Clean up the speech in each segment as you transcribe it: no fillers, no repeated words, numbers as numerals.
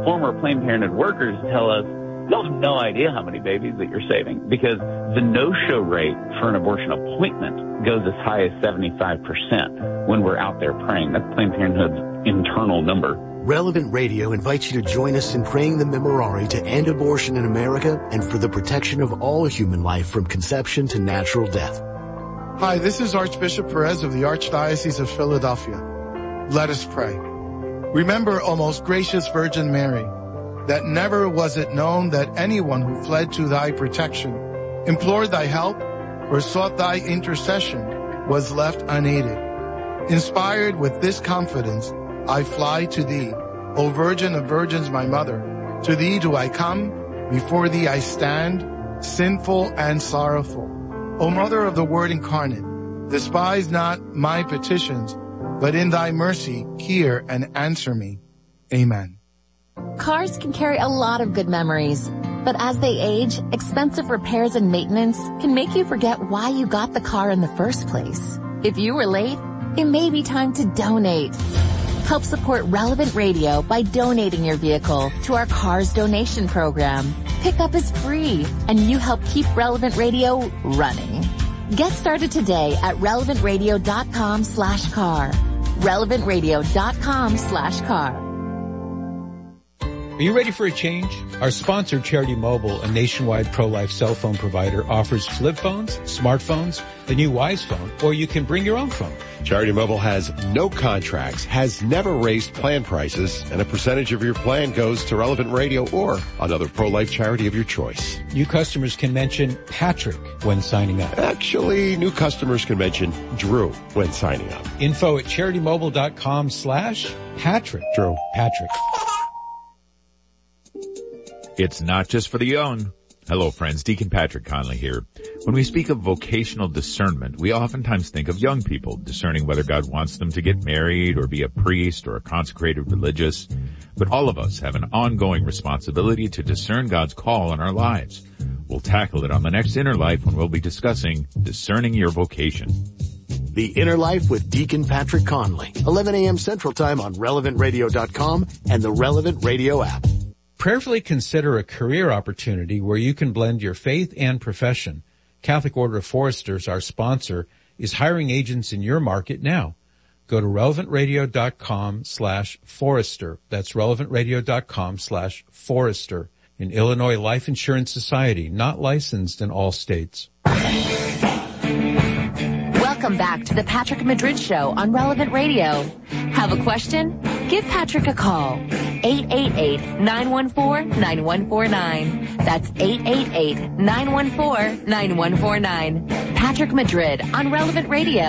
former Planned Parenthood workers tell us, you'll have no idea how many babies that you're saving, because the no-show rate for an abortion appointment goes as high as 75% when we're out there praying. That's Planned Parenthood's internal number. Relevant Radio invites you to join us in praying the Memorare to end abortion in America and for the protection of all human life from conception to natural death. Hi, this is Archbishop Perez of the Archdiocese of Philadelphia. Let us pray. Remember, O most gracious Virgin Mary, that never was it known that anyone who fled to thy protection, implored thy help, or sought thy intercession was left unaided. Inspired with this confidence, I fly to thee, O Virgin of Virgins, my mother. To thee do I come, before thee I stand, sinful and sorrowful. O Mother of the Word incarnate, despise not my petitions, but in thy mercy hear and answer me. Amen. Cars can carry a lot of good memories, but as they age, expensive repairs and maintenance can make you forget why you got the car in the first place. If you were late, it may be time to donate. Help support Relevant Radio by donating your vehicle to our Cars Donation Program. Pickup is free, and you help keep Relevant Radio running. Get started today at relevantradio.com/car. relevantradio.com/car. Are you ready for a change? Our sponsor, Charity Mobile, a nationwide pro-life cell phone provider, offers flip phones, smartphones, the new Wise phone, or you can bring your own phone. Charity Mobile has no contracts, has never raised plan prices, and a percentage of your plan goes to Relevant Radio or another pro-life charity of your choice. New customers can mention Patrick when signing up. Actually, new customers can mention Drew when signing up. Info at CharityMobile.com/Patrick. Drew. Patrick. It's not just for the young. Hello, friends. Deacon Patrick Conley here. When we speak of vocational discernment, we oftentimes think of young people discerning whether God wants them to get married or be a priest or a consecrated religious. But all of us have an ongoing responsibility to discern God's call in our lives. We'll tackle it on the next Inner Life when we'll be discussing discerning your vocation. The Inner Life with Deacon Patrick Conley, 11 a.m. Central Time on RelevantRadio.com and the Relevant Radio app. Prayerfully consider a career opportunity where you can blend your faith and profession. Catholic Order of Foresters, our sponsor, is hiring agents in your market now. Go to relevantradio.com/Forester. That's relevantradio.com/Forester. An Illinois Life Insurance Society, not licensed in all states. Welcome back to the Patrick Madrid Show on Relevant Radio. Have a question? Give Patrick a call. 888-914-9149. That's 888-914-9149. Patrick Madrid on Relevant Radio.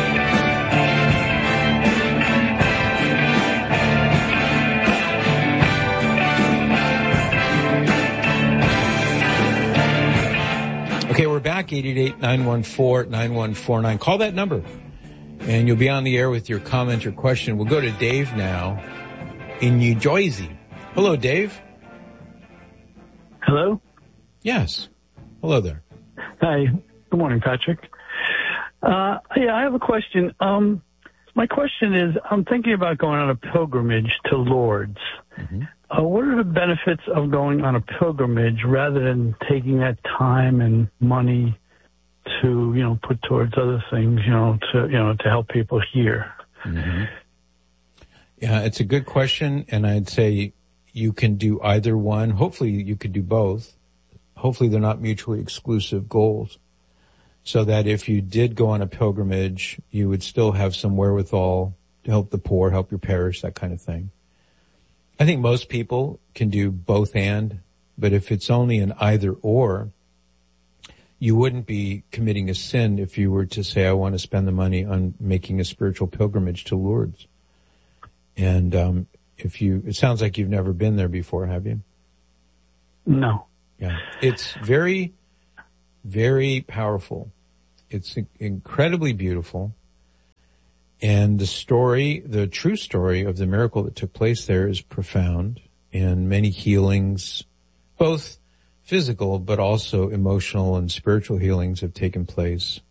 Okay, we're back, 888-914-9149. Call that number, and you'll be on the air with your comment or question. We'll go to Dave now in New Jersey. Hello, Dave. Hello? Yes. Hello there. Hi. Good morning, Patrick. I have a question. My question is, I'm thinking about going on a pilgrimage to Lourdes. Mm-hmm. What are the benefits of going on a pilgrimage rather than taking that time and money to, put towards other things, to help people here? Mm-hmm. Yeah, it's a good question, and I'd say you can do either one. Hopefully you could do both. Hopefully they're not mutually exclusive goals, so that if you did go on a pilgrimage, you would still have some wherewithal to help the poor, help your parish, that kind of thing. I think most people can do both and, but if it's only an either or, you wouldn't be committing a sin if you were to say, I want to spend the money on making a spiritual pilgrimage to Lourdes. And it sounds like you've never been there before, have you? No. Yeah. It's very, very powerful. It's incredibly beautiful. And the true story of the miracle that took place there is profound, and many healings, both physical but also emotional and spiritual healings have taken place.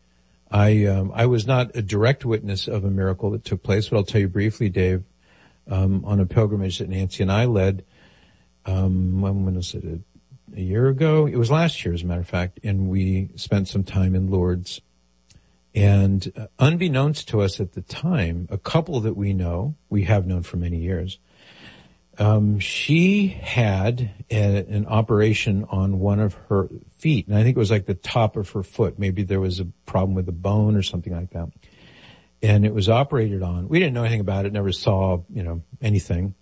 I was not a direct witness of a miracle that took place, but I'll tell you briefly, Dave. on a pilgrimage that Nancy and I led. When was it? A year ago? It was last year, as a matter of fact, and we spent some time in Lourdes. And unbeknownst to us at the time, a couple that we have known for many years, she had an operation on one of her feet, and I think it was like the top of her foot. Maybe there was a problem with a bone or something like that. And it was operated on. We didn't know anything about it, never saw, anything.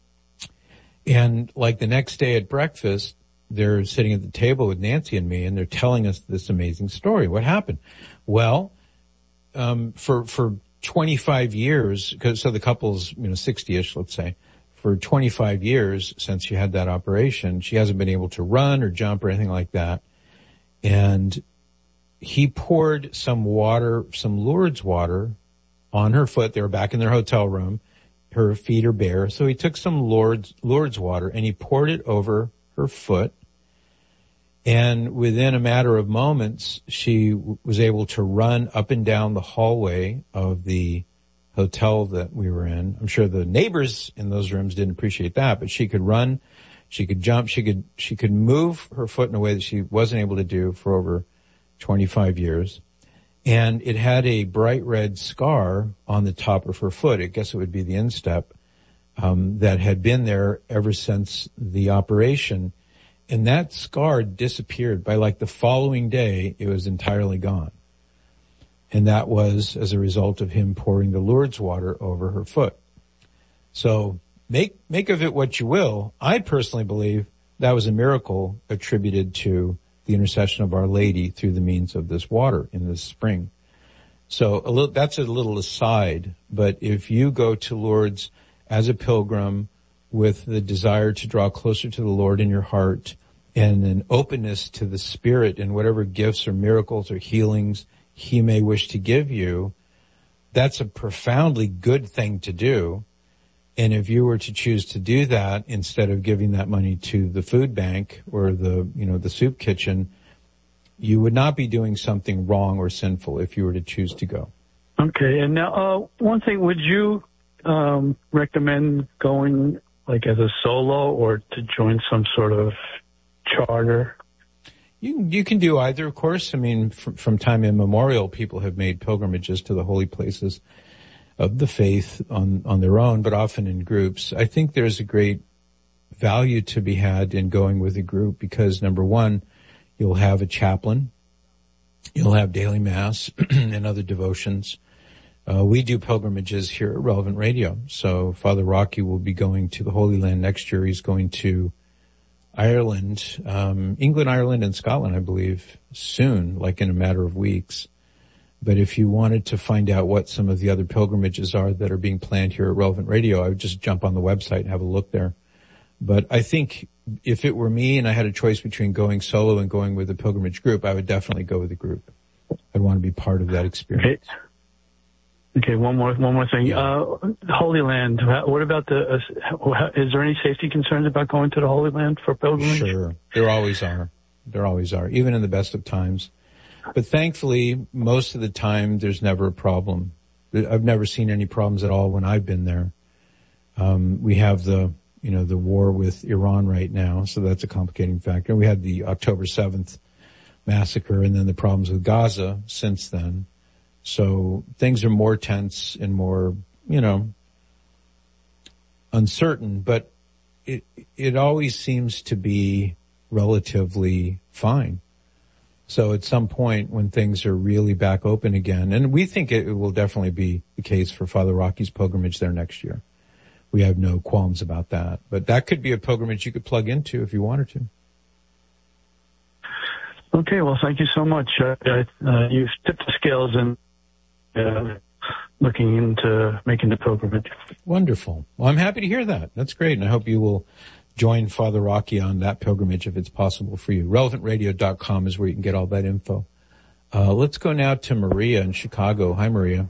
And like the next day at breakfast, they're sitting at the table with Nancy and me, and they're telling us this amazing story. What happened? Well, for 25 years, so the couple's, 60-ish, let's say, for 25 years since she had that operation, she hasn't been able to run or jump or anything like that. And he poured some water, some Lourdes water on her foot. They were back in their hotel room. Her feet are bare. So he took some Lourdes water and he poured it over her foot. And within a matter of moments, she was able to run up and down the hallway of the hotel that we were in. I'm sure the neighbors in those rooms didn't appreciate that, but she could run, she could jump, she could move her foot in a way that she wasn't able to do for over 25 years. And it had a bright red scar on the top of her foot. I guess it would be the instep, that had been there ever since the operation. And that scar disappeared. By like the following day, it was entirely gone. And that was as a result of him pouring the Lourdes water over her foot. So make of it what you will. I personally believe that was a miracle attributed to the intercession of Our Lady through the means of this water in this spring. So that's a little aside, but if you go to Lourdes as a pilgrim with the desire to draw closer to the Lord in your heart and an openness to the Spirit and whatever gifts or miracles or healings He may wish to give you, that's a profoundly good thing to do. And if you were to choose to do that instead of giving that money to the food bank or the soup kitchen, you would not be doing something wrong or sinful if you were to choose to go. Okay. And now, one thing, would you recommend going like as a solo or to join some sort of charter? You can do either, of course. I mean, from time immemorial, people have made pilgrimages to the holy places of the faith on their own, but often in groups. I think there's a great value to be had in going with a group because, number one, you'll have a chaplain, you'll have daily mass and other devotions. We do pilgrimages here at Relevant Radio. So Father Rocky will be going to the Holy Land next year. He's going to Ireland, England, Ireland, and Scotland, I believe, soon, like in a matter of weeks. But if you wanted to find out what some of the other pilgrimages are that are being planned here at Relevant Radio, I would just jump on the website and have a look there. But I think if it were me and I had a choice between going solo and going with a pilgrimage group, I would definitely go with a group. I'd want to be part of that experience. Okay, one more thing. Yeah. Holy Land. What about is there any safety concerns about going to the Holy Land for pilgrimage? Sure. There always are. There always are, even in the best of times. But thankfully, most of the time, there's never a problem. I've never seen any problems at all when I've been there. We have the war with Iran right now, so that's a complicating factor. We had the October 7th massacre and then the problems with Gaza since then. So things are more tense and more, uncertain, but it always seems to be relatively fine. So at some point when things are really back open again, and we think it will definitely be the case for Father Rocky's pilgrimage there next year. We have no qualms about that. But that could be a pilgrimage you could plug into if you wanted to. Okay, well, thank you so much. You've tipped the scales in looking into making the pilgrimage. Wonderful. Well, I'm happy to hear that. That's great. And I hope you will join Father Rocky on that pilgrimage if it's possible for you. RelevantRadio.com is where you can get all that info. Let's go now to Maria in Chicago. Hi, Maria.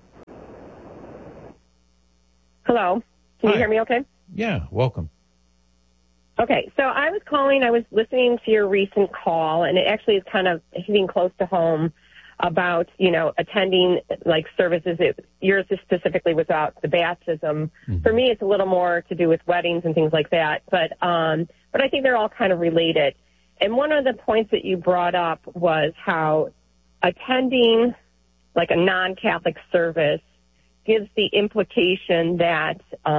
Hello. Can you hear me okay? Yeah, welcome. Okay, so I was calling, I was listening to your recent call, and it actually is kind of hitting close to home. about, attending like services. Yours specifically was about the baptism. Mm-hmm. For me, it's a little more to do with weddings and things like that. But I think they're all kind of related. And one of the points that you brought up was how attending like a non-Catholic service gives the implication that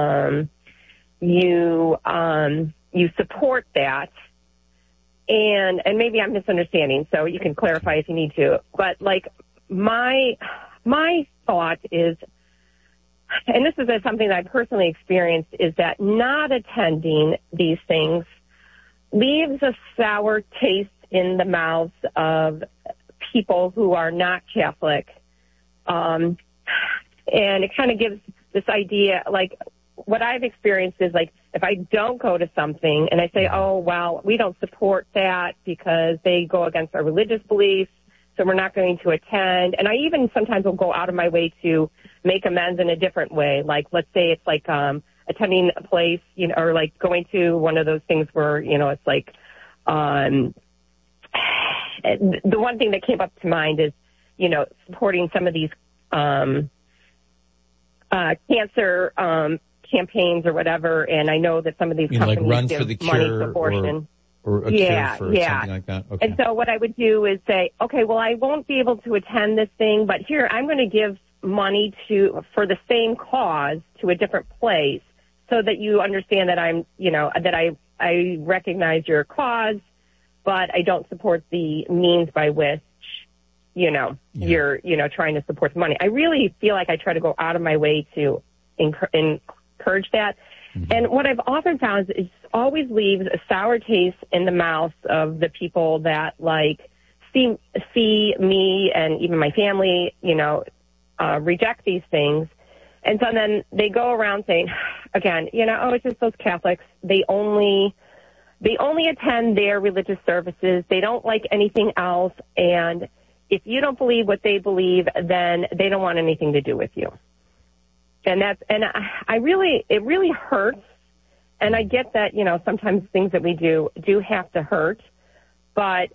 you support that. And maybe I'm misunderstanding, so you can clarify if you need to. But like my thought is, and this is something that I personally experienced, is that not attending these things leaves a sour taste in the mouths of people who are not Catholic. And it kind of gives this idea, like, what I've experienced is, like, if I don't go to something and I say, oh, well, we don't support that because they go against our religious beliefs, so we're not going to attend. And I even sometimes will go out of my way to make amends in a different way. Like, let's say it's like attending a place, or like going to one of those things where, it's like the one thing that came up to mind is, supporting some of these cancer campaigns or whatever, and I know that some of these companies like Run give for the money Cure to abortion. or a cure for something like that. Okay. And so what I would do is say, okay, well, I won't be able to attend this thing, but here I'm going to give money for the same cause to a different place, so that you understand that I'm, that I recognize your cause, but I don't support the means by which, you're, trying to support the money. I really feel like I try to go out of my way to encourage that. Mm-hmm. And what I've often found is it always leaves a sour taste in the mouths of the people that, like, see me and even my family, reject these things. And so then they go around saying, again, it's just those Catholics. They only attend their religious services. They don't like anything else. And if you don't believe what they believe, then they don't want anything to do with you. And it really hurts. And I get that, sometimes things that we do have to hurt. But,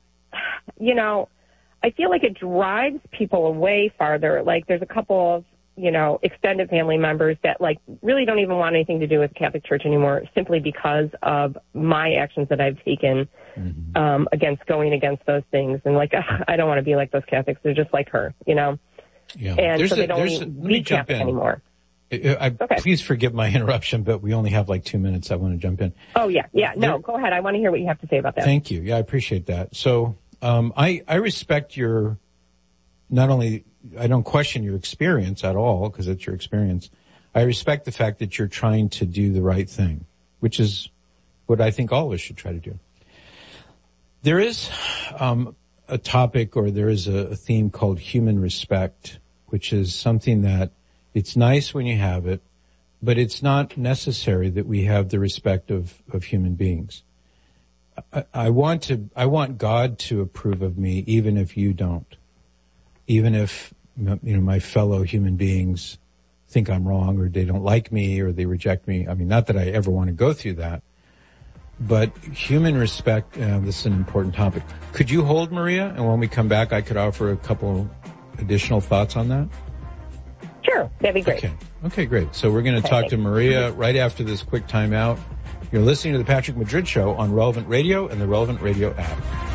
I feel like it drives people away farther. Like, there's a couple of, extended family members that, like, really don't even want anything to do with the Catholic Church anymore, simply because of my actions that I've taken going against those things. And, like, I don't want to be like those Catholics. They're just like her, Yeah. And so they don't be Catholic anymore. Please forgive my interruption, but we only have like 2 minutes. I want to jump in. Oh, yeah. No, go ahead. I want to hear what you have to say about that. Thank you. Yeah, I appreciate that. So I respect your, not only, I don't question your experience at all, because it's your experience. I respect the fact that you're trying to do the right thing, which is what I think all of us should try to do. There is a topic, or there is a theme called human respect, which is something that it's nice when you have it, but it's not necessary that we have the respect of human beings. I want God to approve of me, even if you don't. Even if, my fellow human beings think I'm wrong, or they don't like me, or they reject me. I mean, not that I ever want to go through that, but human respect, this is an important topic. Could you hold, Maria? And when we come back, I could offer a couple additional thoughts on that. Sure, that'd be great. Okay, great. So we're going to talk to Maria right after this quick timeout. You're listening to the Patrick Madrid Show on Relevant Radio and the Relevant Radio app.